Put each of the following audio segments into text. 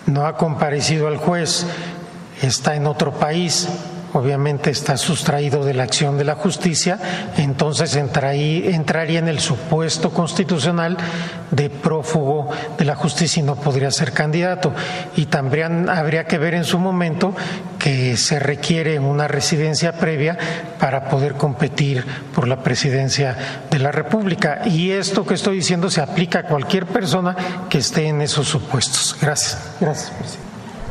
no ha comparecido al juez, está en otro país, obviamente está sustraído de la acción de la justicia, entonces entraría en el supuesto constitucional de prófugo de la justicia y no podría ser candidato. Y también habría que ver en su momento que se requiere una residencia previa para poder competir por la presidencia de la República. Y esto que estoy diciendo se aplica a cualquier persona que esté en esos supuestos. Gracias. Gracias, presidente.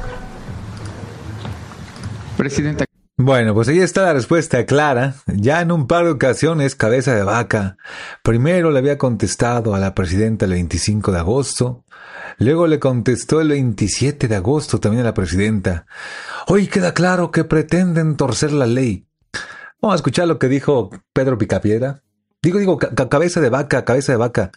Presidenta. Bueno, pues ahí está la respuesta clara. Ya en un par de ocasiones, cabeza de vaca. Primero le había contestado a la presidenta el 25 de agosto. Luego le contestó el 27 de agosto también a la presidenta. Hoy queda claro que pretenden torcer la ley. Vamos a escuchar lo que dijo Pedro Picapiedra. Cabeza de vaca, cabeza de vaca.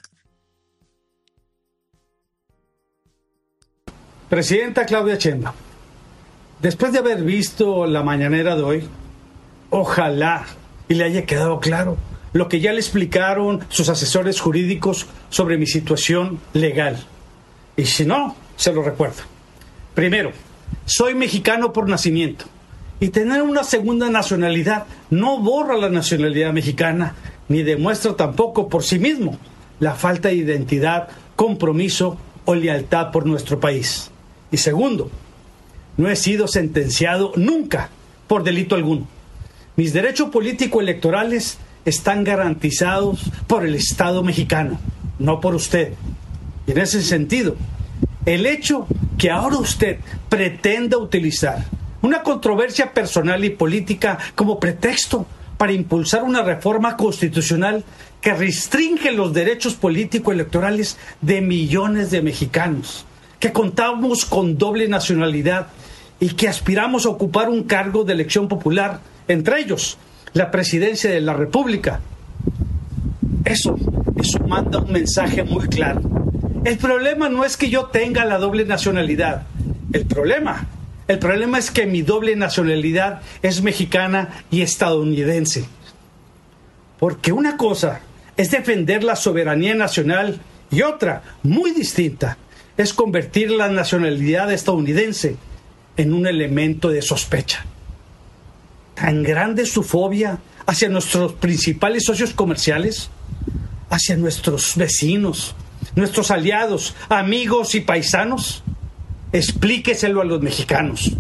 Presidenta Claudia Sheinbaum, después de haber visto la mañanera de hoy, ojalá y le haya quedado claro lo que ya le explicaron sus asesores jurídicos sobre mi situación legal. Y si no, se lo recuerdo. Primero, soy mexicano por nacimiento. Y tener una segunda nacionalidad no borra la nacionalidad mexicana, ni demuestra tampoco por sí mismo la falta de identidad, compromiso o lealtad por nuestro país. Y segundo, no he sido sentenciado nunca por delito alguno. Mis derechos político-electorales están garantizados por el Estado mexicano, no por usted. Y en ese sentido, el hecho que ahora usted pretenda utilizar una controversia personal y política como pretexto para impulsar una reforma constitucional que restringe los derechos político-electorales de millones de mexicanos, que contamos con doble nacionalidad y que aspiramos a ocupar un cargo de elección popular, entre ellos la presidencia de la República. Eso manda un mensaje muy claro. El problema no es que yo tenga la doble nacionalidad. El problema es que mi doble nacionalidad es mexicana y estadounidense. Porque una cosa es defender la soberanía nacional y otra, muy distinta, es convertir la nacionalidad estadounidense en un elemento de sospecha. Tan grande es su fobia hacia nuestros principales socios comerciales, hacia nuestros vecinos, nuestros aliados, amigos y paisanos. Explíqueselo a los mexicanos.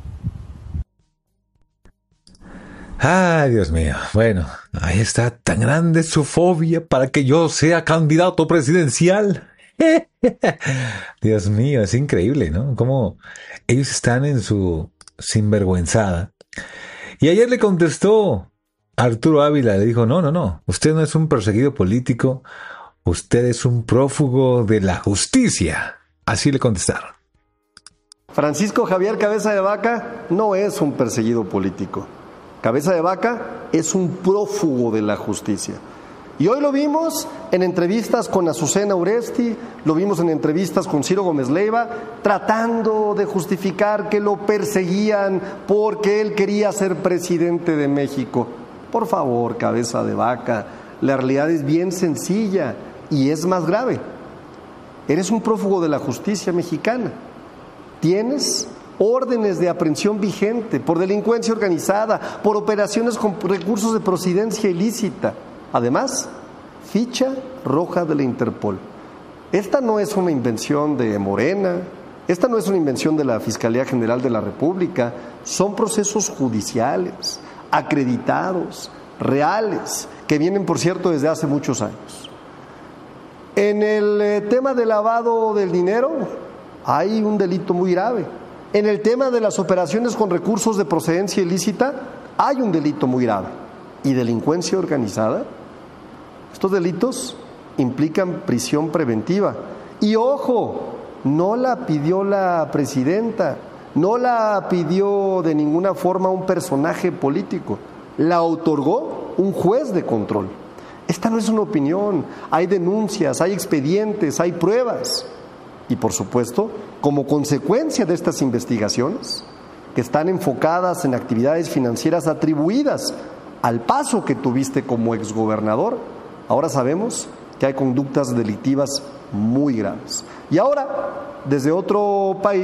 Ay, Dios mío. Bueno, ahí está. Tan grande es su fobia para que yo sea candidato presidencial. Dios mío, es increíble, ¿no? Cómo ellos están en su sinvergüenzada. Y ayer le contestó Arturo Ávila, le dijo, no, usted no es un perseguido político, usted es un prófugo de la justicia. Así le contestaron. Francisco Javier Cabeza de Vaca no es un perseguido político. Cabeza de Vaca es un prófugo de la justicia. Y hoy lo vimos en entrevistas con Azucena Uresti, lo vimos en entrevistas con Ciro Gómez Leiva, tratando de justificar que lo perseguían porque él quería ser presidente de México. Por favor, Cabeza de Vaca, la realidad es bien sencilla y es más grave. Eres un prófugo de la justicia mexicana. Tienes órdenes de aprehensión vigente por delincuencia organizada, por operaciones con recursos de procedencia ilícita. Además, ficha roja de la Interpol. Esta no es una invención de Morena, esta no es una invención de la Fiscalía General de la República, son procesos judiciales, acreditados, reales, que vienen, por cierto, desde hace muchos años. En el tema del lavado del dinero, hay un delito muy grave. En el tema de las operaciones con recursos de procedencia ilícita, hay un delito muy grave. ¿Y delincuencia organizada? Estos delitos implican prisión preventiva. Y ojo, no la pidió la presidenta, no la pidió de ninguna forma un personaje político, la otorgó un juez de control. Esta no es una opinión, hay denuncias, hay expedientes, hay pruebas. Y por supuesto, como consecuencia de estas investigaciones, que están enfocadas en actividades financieras atribuidas al paso que tuviste como exgobernador, ahora sabemos que hay conductas delictivas muy graves. Y ahora, desde otro país,